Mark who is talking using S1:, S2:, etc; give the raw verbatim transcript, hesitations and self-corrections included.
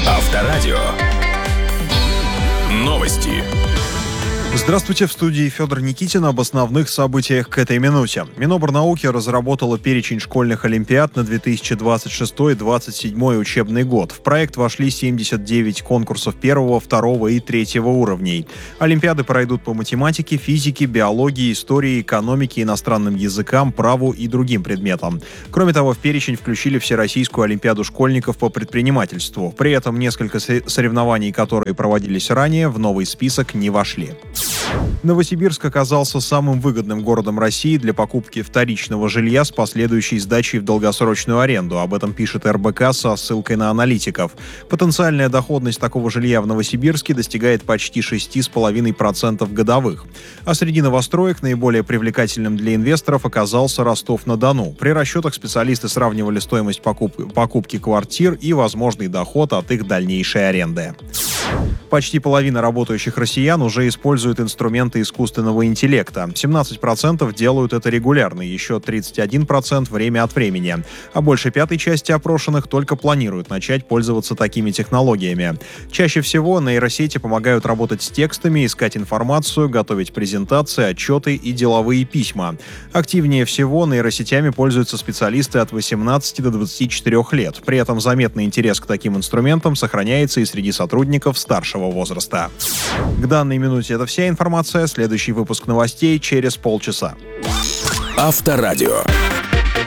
S1: Авторадио. Новости.
S2: Здравствуйте, в студии Федор Никитин об основных событиях к этой минуте. Минобрнауки разработала перечень школьных олимпиад на две тысячи двадцать шестой - двадцать седьмой учебный год. В проект вошли семьдесят девять конкурсов первого, второго и третьего уровней. Олимпиады пройдут по математике, физике, биологии, истории, экономике, иностранным языкам, праву и другим предметам. Кроме того, в перечень включили Всероссийскую олимпиаду школьников по предпринимательству. При этом несколько соревнований, которые проводились ранее, в новый список не вошли. Новосибирск оказался самым выгодным городом России для покупки вторичного жилья с последующей сдачей в долгосрочную аренду. Об этом пишет эр бэ ка со ссылкой на аналитиков. Потенциальная доходность такого жилья в Новосибирске достигает почти шесть целых пять десятых процента годовых. А среди новостроек наиболее привлекательным для инвесторов оказался Ростов-на-Дону. При расчетах специалисты сравнивали стоимость покуп- покупки квартир и возможный доход от их дальнейшей аренды. Почти половина работающих россиян уже используют инструменты искусственного интеллекта. семнадцать процентов делают это регулярно, еще тридцать один процент время от времени. А больше пятой части опрошенных только планируют начать пользоваться такими технологиями. Чаще всего нейросети помогают работать с текстами, искать информацию, готовить презентации, отчеты и деловые письма. Активнее всего нейросетями пользуются специалисты от восемнадцати до двадцати четырёх лет. При этом заметный интерес к таким инструментам сохраняется и среди сотрудников старшего возраста. К данной минуте это вся информация. Следующий выпуск новостей через полчаса.
S1: Авторадио.